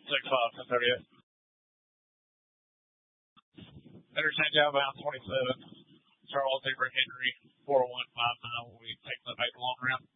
6-5, 1038. Interchange outbound 27. Charles Abraham Henry, 4159. We'll be taking the back long round.